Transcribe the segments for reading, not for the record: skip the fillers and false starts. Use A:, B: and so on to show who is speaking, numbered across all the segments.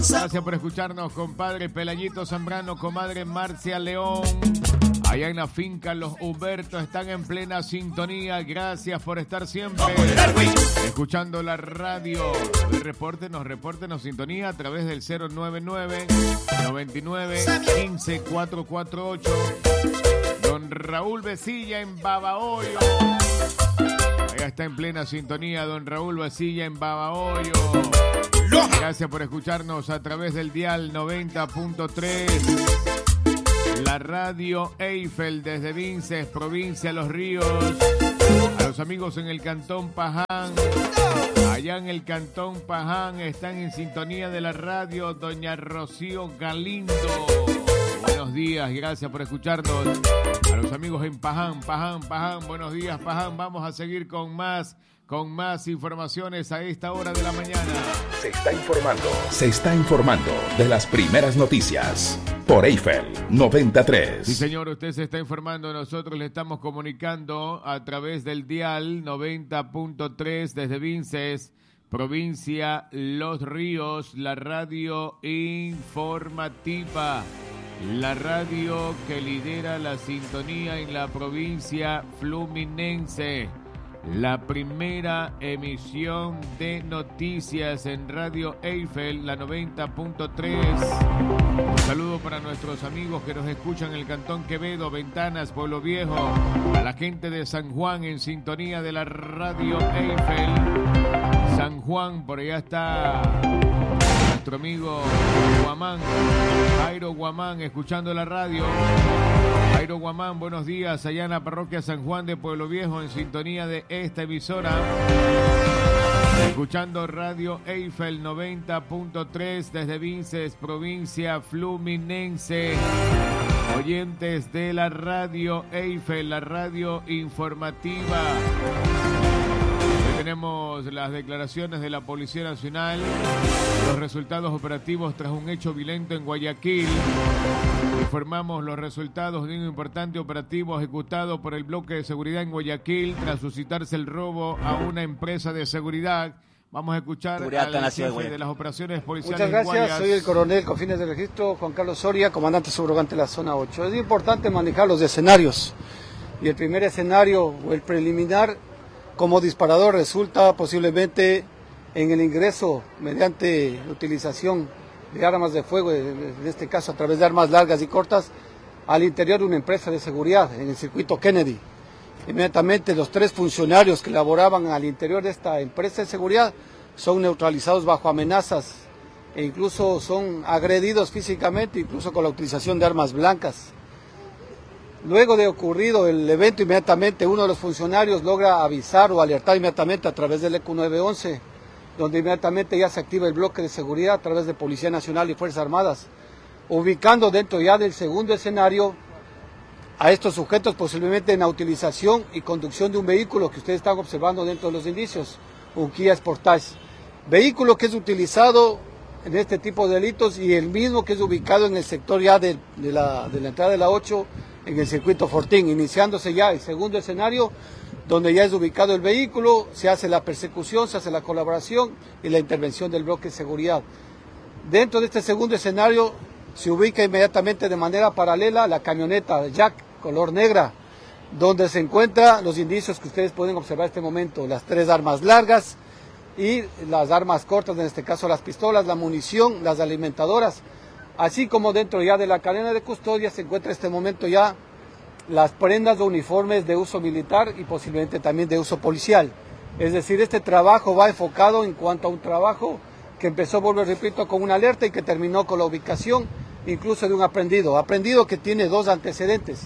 A: Gracias por escucharnos, compadre Pelayito Zambrano, comadre Marcia León. Allá en la finca Los Humbertos están en plena sintonía. Gracias por estar siempre escuchando la radio. Repórtenos sintonía a través del 099-99-15-448. Don Raúl Besilla en Babahoyo. Allá está en plena sintonía don Raúl Besilla en Babahoyo. Gracias por escucharnos a través del dial 90.3. La radio Eiffel desde Vinces, provincia Los Ríos. A los amigos en el Cantón Paján. Allá en el Cantón Paján están en sintonía de la radio doña Rocío Galindo. Buenos días, gracias por escucharnos. A los amigos en Paján, buenos días Paján. Vamos a seguir con más informaciones a esta hora de la mañana.
B: Se está informando de las primeras noticias por Eiffel 93.
A: Sí, señor, usted se está informando. Nosotros le estamos comunicando a través del dial 90.3 desde Vinces, provincia Los Ríos, la radio informativa. La radio que lidera la sintonía en la provincia fluminense. La primera emisión de noticias en Radio Eiffel, la 90.3. Un saludo para nuestros amigos que nos escuchan en el Cantón Quevedo, Ventanas, Pueblo Viejo. A la gente de San Juan en sintonía de la Radio Eiffel. San Juan, por allá está nuestro amigo Guamán, Jairo Guamán, escuchando la radio. Jairo Guamán, buenos días, allá en la parroquia San Juan de Pueblo Viejo, en sintonía de esta emisora. Escuchando Radio Eiffel 90.3 desde Vinces, provincia fluminense. Oyentes de la Radio Eiffel, la radio informativa. Tenemos las declaraciones de la Policía Nacional, los resultados operativos tras un hecho violento en Guayaquil. Informamos los resultados de un importante operativo ejecutado por el bloque de seguridad en Guayaquil tras suscitarse el robo a una empresa de seguridad. Vamos a escuchar al jefe de las operaciones policiales.
C: Muchas gracias, soy el coronel con fines de registro, Juan Carlos Soria, comandante subrogante de la zona 8. Es importante manejar los escenarios y el primer escenario o el preliminar como disparador resulta posiblemente en el ingreso mediante utilización de armas de fuego, en este caso a través de armas largas y cortas, al interior de una empresa de seguridad en el circuito Kennedy. Inmediatamente los 3 funcionarios que laboraban al interior de esta empresa de seguridad son neutralizados bajo amenazas e incluso son agredidos físicamente, incluso con la utilización de armas blancas. Luego de ocurrido el evento, inmediatamente uno de los funcionarios logra avisar o alertar inmediatamente a través del ECU 911, donde inmediatamente ya se activa el bloque de seguridad a través de Policía Nacional y Fuerzas Armadas, ubicando dentro ya del segundo escenario a estos sujetos posiblemente en la utilización y conducción de un vehículo que ustedes están observando dentro de los indicios, un Kia Sportage. Vehículo que es utilizado en este tipo de delitos y el mismo que es ubicado en el sector ya de la entrada de la 8, en el circuito Fortín, iniciándose ya el segundo escenario, donde ya es ubicado el vehículo, se hace la persecución, se hace la colaboración y la intervención del bloque de seguridad. Dentro de este segundo escenario se ubica inmediatamente de manera paralela la camioneta Jack, color negra, donde se encuentran los indicios que ustedes pueden observar en este momento, las 3 armas largas y las armas cortas, en este caso las pistolas, la munición, las alimentadoras, así como dentro ya de la cadena de custodia se encuentra en este momento ya las prendas o uniformes de uso militar y posiblemente también de uso policial. Es decir, este trabajo va enfocado en cuanto a un trabajo que empezó, vuelvo y repito, con una alerta y que terminó con la ubicación incluso de un aprendido que tiene 2 antecedentes.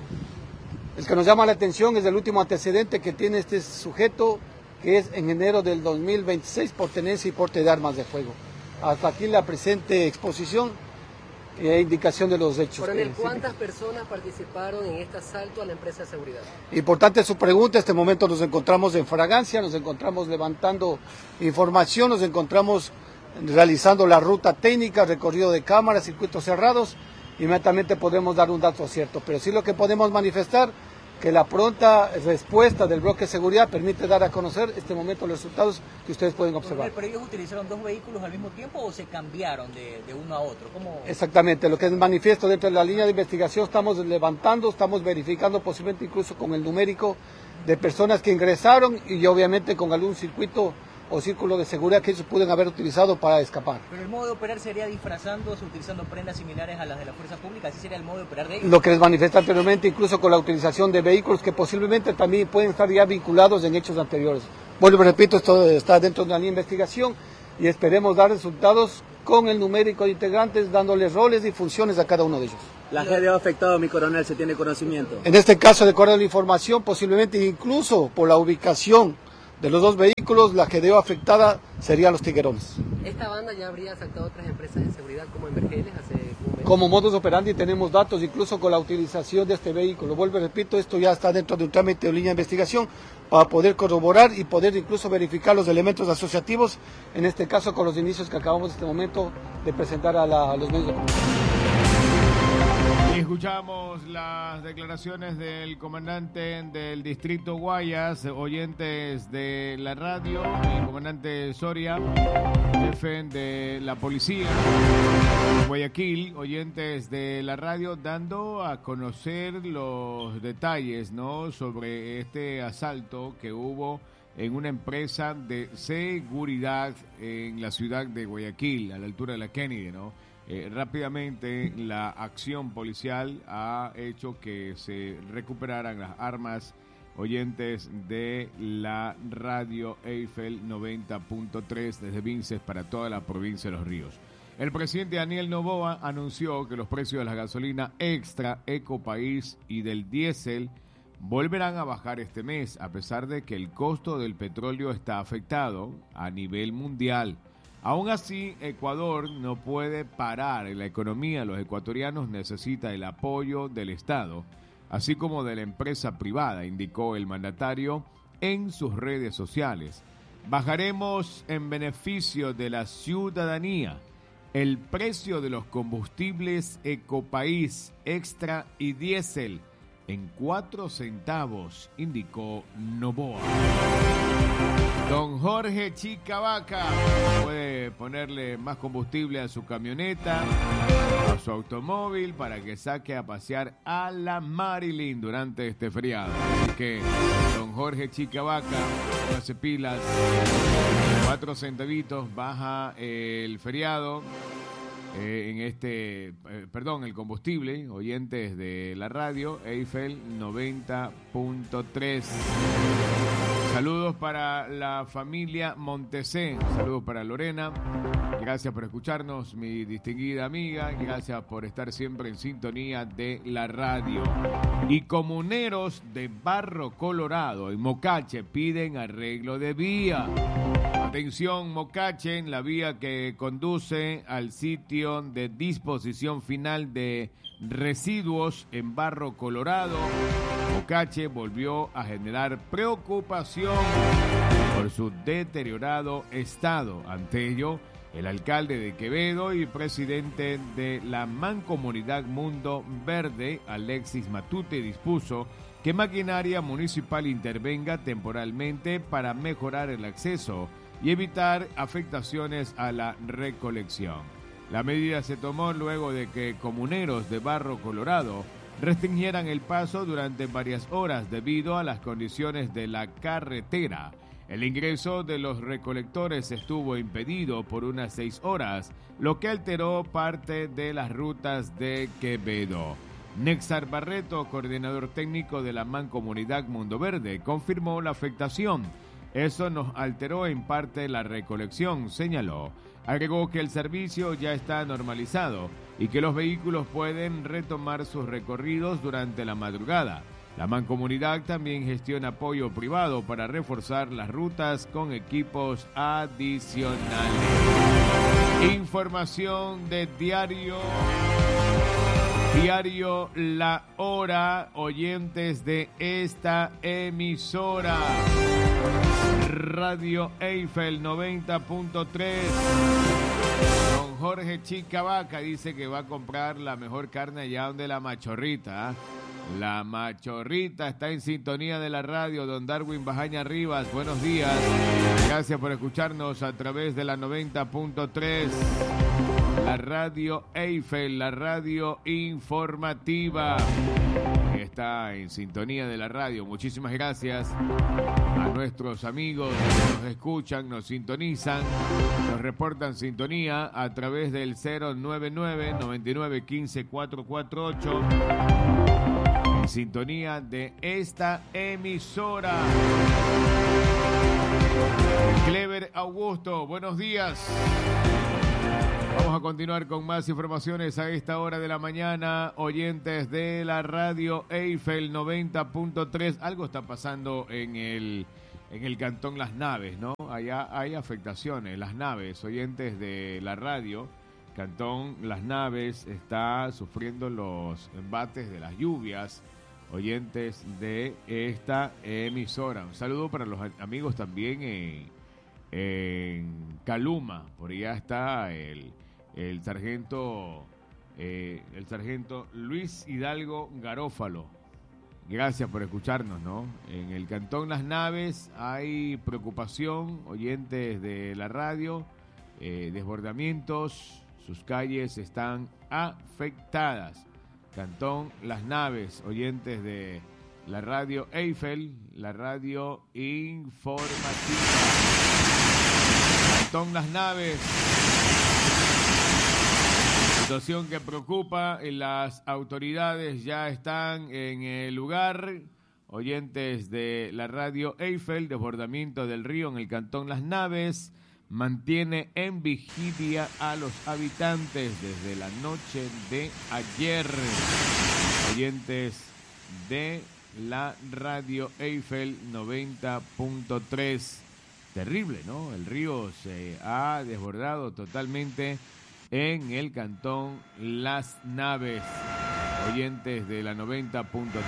C: El que nos llama la atención es el último antecedente que tiene este sujeto, que es en enero del 2026 por tenencia y porte de armas de fuego. Hasta aquí la presente exposición e indicación de los hechos.
D: Coronel, ¿cuántas personas participaron en este asalto a la empresa de seguridad?
C: Importante su pregunta. En este momento nos encontramos en fragancia, nos encontramos levantando información, nos encontramos realizando la ruta técnica, recorrido de cámaras, circuitos cerrados. Inmediatamente podemos dar un dato cierto, pero sí lo que podemos manifestar que la pronta respuesta del bloque de seguridad permite dar a conocer este momento los resultados que ustedes pueden observar.
E: ¿Pero ellos utilizaron 2 vehículos al mismo tiempo o se cambiaron de uno a otro? ¿Cómo?
C: Exactamente, lo que es manifiesto dentro de la línea de investigación, estamos levantando, estamos verificando posiblemente incluso con el numérico de personas que ingresaron y obviamente con algún circuito o círculo de seguridad que ellos pueden haber utilizado para escapar.
E: Pero el modo de operar sería disfrazándose, utilizando prendas similares a las de la fuerza pública, ¿así sería el modo de operar de ellos?
C: Lo que les manifesté anteriormente, incluso con la utilización de vehículos que posiblemente también pueden estar ya vinculados en hechos anteriores. Bueno, repito, esto está dentro de la línea de investigación y esperemos dar resultados con el numérico de integrantes, dándoles roles y funciones a cada uno de ellos.
F: ¿La GDO afectado, mi coronel, se tiene conocimiento?
C: En este caso, de acuerdo a la información, posiblemente incluso por la ubicación de los 2 vehículos, la GDO afectada serían los tiguerones.
D: ¿Esta banda ya habría asaltado otras empresas de seguridad como Emergeles hace un mes?
C: Como modus operandi tenemos datos incluso con la utilización de este vehículo. Vuelvo y repito, esto ya está dentro de un trámite de línea de investigación para poder corroborar y poder incluso verificar los elementos asociativos, en este caso con los inicios que acabamos en este momento de presentar a los medios de comunicación.
A: Y escuchamos las declaraciones del comandante del distrito Guayas, oyentes de la radio, el comandante Soria, jefe de la policía de Guayaquil, oyentes de la radio, dando a conocer los detalles, ¿no?, sobre este asalto que hubo en una empresa de seguridad en la ciudad de Guayaquil, a la altura de la Kennedy, ¿no? Rápidamente la acción policial ha hecho que se recuperaran las armas, oyentes de la radio Eiffel 90.3 desde Vinces para toda la provincia de Los Ríos. El presidente Daniel Noboa anunció que los precios de la gasolina extra, Ecopaís y del diésel volverán a bajar este mes, a pesar de que el costo del petróleo está afectado a nivel mundial. Aún así, Ecuador no puede parar. La economía de los ecuatorianos necesita el apoyo del Estado, así como de la empresa privada, indicó el mandatario en sus redes sociales. Bajaremos en beneficio de la ciudadanía el precio de los combustibles Ecopaís, extra y diésel en 4 centavos, indicó Noboa. Don Jorge Chicavaca puede ponerle más combustible a su camioneta, a su automóvil, para que saque a pasear a la Marilyn durante este feriado. Así que don Jorge Chicavaca, hace pilas, 4 centavitos, baja el feriado. El combustible, oyentes de la radio Eiffel 90.3. Saludos para la familia Montesé, saludos para Lorena, gracias por escucharnos, mi distinguida amiga, gracias por estar siempre en sintonía de la radio. Y comuneros de Barro Colorado en Mocache piden arreglo de vía. Atención, Mocache, en la vía que conduce al sitio de disposición final de residuos en Barro Colorado. Mocache volvió a generar preocupación por su deteriorado estado. Ante ello, el alcalde de Quevedo y presidente de la Mancomunidad Mundo Verde, Alexis Matute, dispuso que maquinaria municipal intervenga temporalmente para mejorar el acceso y evitar afectaciones a la recolección. La medida se tomó luego de que comuneros de Barro Colorado restringieran el paso durante varias horas debido a las condiciones de la carretera. El ingreso de los recolectores estuvo impedido por unas 6 horas, lo que alteró parte de las rutas de Quevedo. Nexar Barreto, coordinador técnico de la Mancomunidad Mundo Verde, confirmó la afectación. Eso nos alteró en parte la recolección, señaló. Agregó que el servicio ya está normalizado y que los vehículos pueden retomar sus recorridos durante la madrugada. La Mancomunidad también gestiona apoyo privado para reforzar las rutas con equipos adicionales. Información de Diario La Hora, oyentes de esta emisora. Radio Eiffel 90.3. Don Jorge Chicavaca dice que va a comprar la mejor carne allá donde la Machorrita. La Machorrita está en sintonía de la radio. Don Darwin Bajaña Rivas, buenos días. Gracias por escucharnos a través de la 90.3. La radio Eiffel, la radio informativa. Está en sintonía de la radio. Muchísimas gracias a nuestros amigos que nos escuchan, nos sintonizan, nos reportan sintonía a través del 099-9915-448. En sintonía de esta emisora. Clever Augusto, buenos días. Vamos a continuar con más informaciones a esta hora de la mañana. Oyentes de la radio Eiffel 90.3. Algo está pasando en el cantón Las Naves, ¿no? Allá hay afectaciones. Las Naves, oyentes de la radio, cantón Las Naves está sufriendo los embates de las lluvias. Oyentes de esta emisora. Un saludo para los amigos también en Caluma. Por allá está el sargento Luis Hidalgo Garófalo. Gracias por escucharnos, ¿no? En el cantón Las Naves hay preocupación, oyentes de la radio, desbordamientos, sus calles están afectadas. Cantón Las Naves, oyentes de la radio Eiffel, la radio informativa. Cantón Las Naves. Situación que preocupa, las autoridades ya están en el lugar. Oyentes de la radio Eiffel, desbordamiento del río en el cantón Las Naves, mantiene en vigilia a los habitantes desde la noche de ayer. Oyentes de la radio Eiffel 90.3. Terrible, ¿no? El río se ha desbordado totalmente en el cantón Las Naves. Oyentes de la 90.3.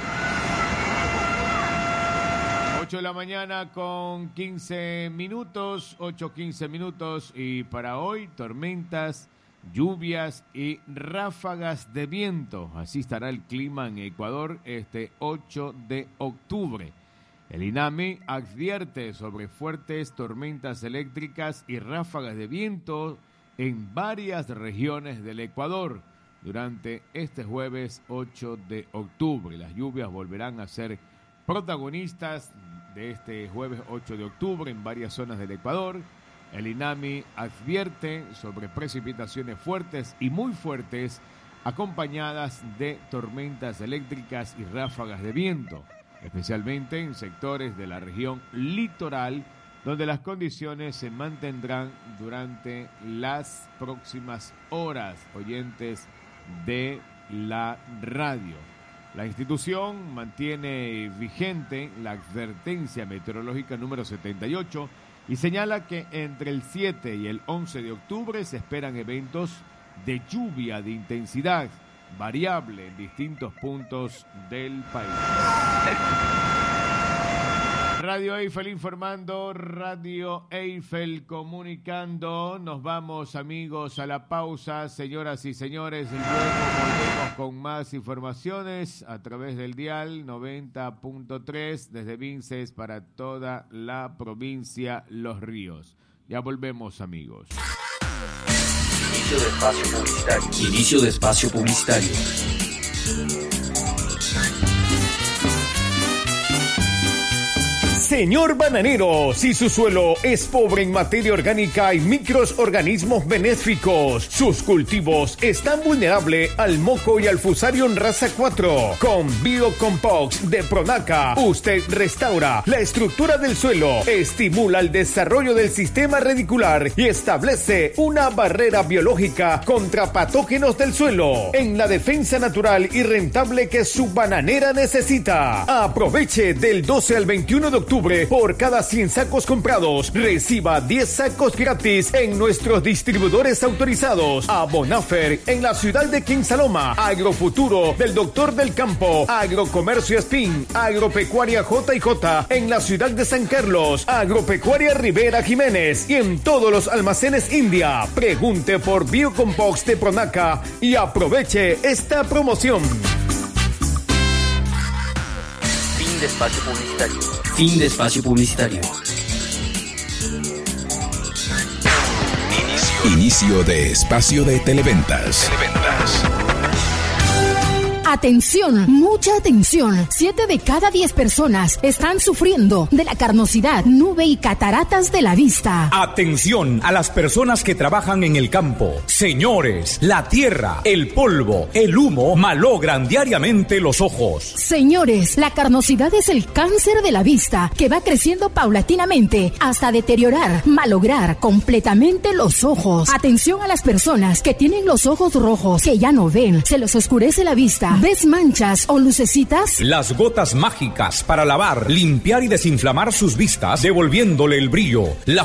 A: 8 de la mañana con 15 minutos, 8:15 minutos, y para hoy tormentas, lluvias y ráfagas de viento. Así estará el clima en Ecuador este 8 de octubre. El INAMI advierte sobre fuertes tormentas eléctricas y ráfagas de viento en varias regiones del Ecuador durante este jueves 8 de octubre. Las lluvias volverán a ser protagonistas de este jueves 8 de octubre en varias zonas del Ecuador. El INAMI advierte sobre precipitaciones fuertes y muy fuertes acompañadas de tormentas eléctricas y ráfagas de viento, especialmente en sectores de la región litoral, donde las condiciones se mantendrán durante las próximas horas. Oyentes de la radio. La institución mantiene vigente la advertencia meteorológica número 78 y señala que entre el 7 y el 11 de octubre se esperan eventos de lluvia de intensidad variable en distintos puntos del país. Radio Eiffel informando, Radio Eiffel comunicando. Nos vamos, amigos, a la pausa. Señoras y señores, luego volvemos con más informaciones a través del dial 90.3 desde Vinces para toda la provincia Los Ríos. Ya volvemos, amigos.
B: Inicio de espacio publicitario. Inicio de espacio publicitario.
G: Señor bananero, si su suelo es pobre en materia orgánica y microorganismos benéficos, sus cultivos están vulnerables al moco y al fusarium raza 4. Con Biocompost de Pronaca, usted restaura la estructura del suelo, estimula el desarrollo del sistema radicular y establece una barrera biológica contra patógenos del suelo en la defensa natural y rentable que su bananera necesita. Aproveche del 12 al 21 de octubre. Por cada 100 sacos comprados, reciba 10 sacos gratis en nuestros distribuidores autorizados. A Bonafer en la ciudad de Quinsaloma, Agrofuturo del Doctor del Campo, Agrocomercio Espín, Agropecuaria J&J en la ciudad de San Carlos, Agropecuaria Rivera Jiménez y en todos los almacenes India. Pregunte por Biocompost de Pronaca y aproveche esta promoción.
H: de espacio publicitario.
I: Fin de espacio publicitario.
B: Inicio de espacio de televentas.
J: Atención, mucha atención. 7 de cada 10 personas están sufriendo de la carnosidad, nube y cataratas de la vista.
K: Atención a las personas que trabajan en el campo. Señores, la tierra, el polvo, el humo malogran diariamente los ojos.
J: Señores, la carnosidad es el cáncer de la vista que va creciendo paulatinamente hasta deteriorar, malograr completamente los ojos. Atención a las personas que tienen los ojos rojos, que ya no ven, se les oscurece la vista. ¿Ves manchas o lucecitas?
K: Las gotas mágicas para lavar, limpiar y desinflamar sus vistas, devolviéndole el brillo, la